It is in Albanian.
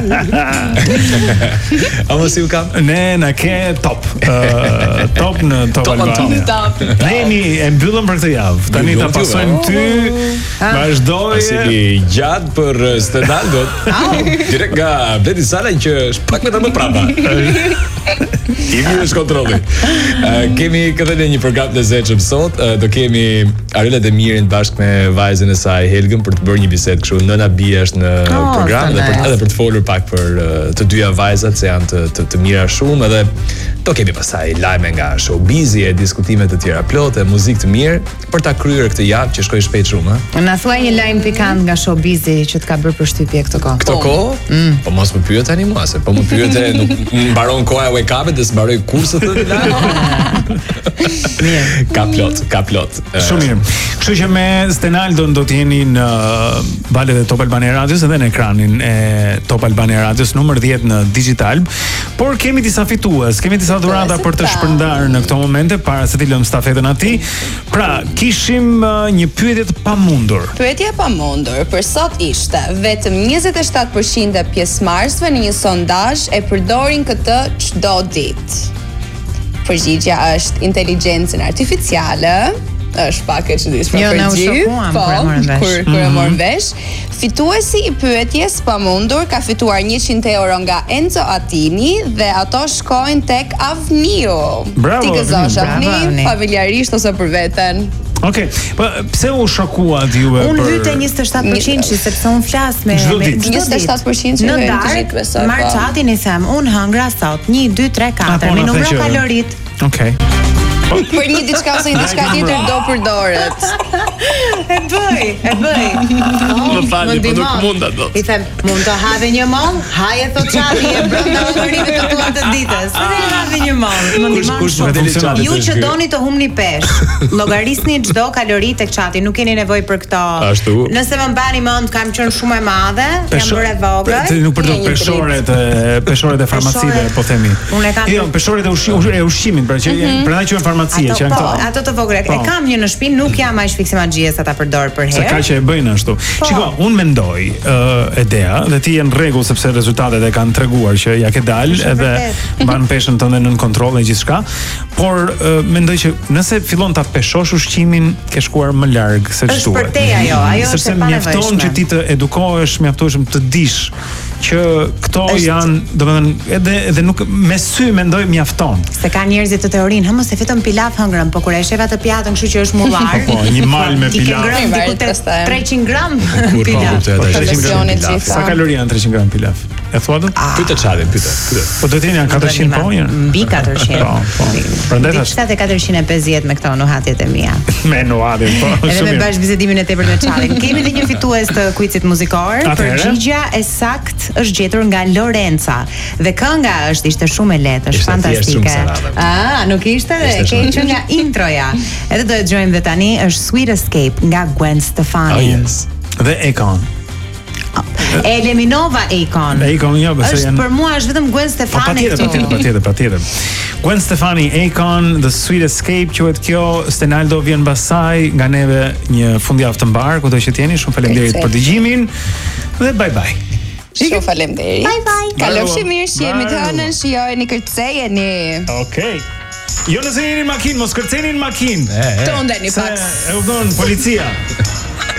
A mos ju kam? Ne, na ke top. Top në Top Albania. Ne jemi e mbyllëm për këtë javë. Tani ta pasojmë ty. Vazhdoj. Si gjatë për Stenaldo. Direkt nga Bledi Sala që shpak me të më prapa. I mirë është kontrolli. Kemi këtë një program të lezetshëm sot. Do kemi Arela Demirin bashkë me vajzën e saj Helgën për të bërë një bisedë kështu. Nëna Bia është në program dhe edhe për të folur pak për të dyja vajzat se janë të mira shumë, edhe do kemi pastaj lajme nga showbizi e diskutime të tjera plotë, muzikë të mirë për ta kryer këtë javë që shkoi shpejt shumë, ha. Na thuaj një lajm pikant nga showbizi që të ka bërë përshtypje këtë kohë. Këtë kohë? Po mos më pyet tani mua, se po më pyet nuk mbaron koha e wake-upit dhe s'mbaroj kurset të lajme. Mirë. Ka plot. Shumë mirë. Kështu që me Stenaldon do të jeni në valët e Top Albania Radios edhe në ekranin e Top Albania Radios numër 10 në digital, por kemi disa fitues, kemi disa dhurata për të shpërndarë në këto momente para se t'i lëm stafetën atij. Pra, kishim një pyetje të pamundur. Pyetja e pamundur për sot ishte: vetëm 27% e pjesëmarrësve në një sondazh e përdorin këtë çdo ditë. Përgjigjja është inteligjencën artificiale. Është pak e çuditshme për gjithë. Kur e morën vesh. Fituesi i pyetjes pamundur ka fituar 100 euro nga Enzo Atini dhe ato shkojnë tek Avniu. Bravo, ti gëzosh Avni, familjarisht ose për veten? Okej, po pse u shokuat juve Unë hyte 27% sepse unë flas me 27% në darkë, marr çatin i them, unë hëngra sot 1 2 3 4 me numro kalorit. Okej. Për një diçka ose një diçka tjetër do përdoret. E bëj. Më falni, po nuk mund ato. I them, mund të have një mall? Haje thot çati e brenda llogaritëve të tua të ditës. Se ne have një mall. Kush më deli çati? Ju që doni të humni peshk, llogarisni çdo kalori tek çati, nuk keni nevojë për këto. Ashtu. Nëse më mbani mend, kam qenë shumë e madhe, jam bërë e vogël. Ti nuk përdor peshorët e farmacive, po themi. Unë kam. Jo, peshorët e ushqimit, pra që prandaj quhen farmacie që janë këto. Ato të vogla. E kam një në shtëpi, nuk jam aq fiksimagjie sa ta përdor për herë. Se ka që e bëjnë ashtu. Shiko, unë mendoj Edea, dhe ti je në rregull sepse rezultatet e kanë treguar që ja ke dalë edhe mban peshën tënde nën kontroll e gjithçka, por mendoj që nëse fillon ta peshosh ushqimin, ke shkuar më larg se ç'duhet. Është për te ajo është e sepse mjafton që ti të edukohesh, mjaftohesh të dish që këto janë, domethënë edhe nuk me sy mendoj mjafton. Se ka njerëzit të teorinë, mos e vetëm pilaf hëngrëm, po kur e sheva të pjatën, kështu që është mullar. Po, një mal me pilaf. 300 gram pilaf. Sa kalori janë 300 gram pilaf? E thua dot? Pyet çadin, pyet. Po do të jeni 400 po janë. Mbi 400. Po. Prandaj tash 450 me këto nuhatjet e mia. Me nuhatjet, po. Edhe me bashkëbizidimin e tepërt me Çallin. Kemi edhe një fitues të quizit muzikor. Përgjigjja e saktë është gjetur nga Lorenza dhe kënga ishte shumë e lehtë, është fantastike. Nuk ishte, ke qenë nga introja. Edhe do e dëgjojmë dhe tani, është Sweet Escape nga Gwen Stefani. Oh yes. Dhe Akon. Eliminova Akon. Akon jo, besoj janë. Për mua është vetëm Gwen Stefani. Patjetër. Gwen Stefani, Akon, The Sweet Escape, quhet kjo. Stenaldo vjen mbas saj, nga neve një fundjavë të mbar, kudo që t'jeni, shumë faleminderit për dëgjimin dhe bye bye. Shumë faleminderit. Bye bye. Kalofshi mirë, shihemi të hënën, shijojeni, kërcejeni. Okej. Jo nëse jeni në makinë, mos kërceni në makinë. Të ndeni pak. E udhon policia.